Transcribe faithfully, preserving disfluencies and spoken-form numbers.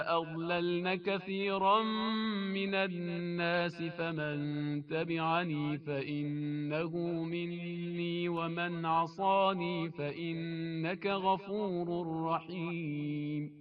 أضللن كثيرا من الناس فمن تبعني فإنه مني ومن عصاني فإنك غفور رحيم.